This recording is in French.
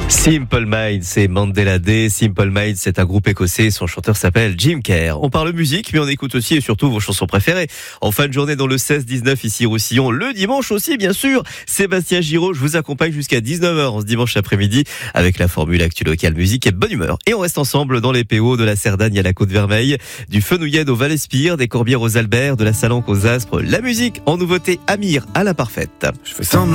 Simple Minds, c'est Mandela Day. Simple Minds, c'est un groupe écossais. Son chanteur s'appelle Jim Kerr. On parle musique, mais on écoute aussi et surtout vos chansons préférées. En fin de journée, dans le 16-19, ici Roussillon. Le dimanche aussi, bien sûr. Sébastien Giraud, je vous accompagne jusqu'à 19h en ce dimanche après-midi avec la formule Actu Locale Musique et bonne humeur. Et on reste ensemble dans les PO de la Cerdagne à la Côte-Vermeille, du Fenouillède au Val-Espire, des Corbières aux Albert, de la Salanque aux Aspres. La musique en nouveauté, Amir à la Parfaite. Je fais semblant